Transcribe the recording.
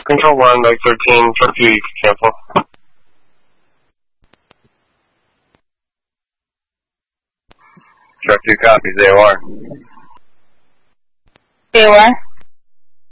Control 1, Mike 13, for a few you can cancel. Truck 2 copies, AOR. AOR.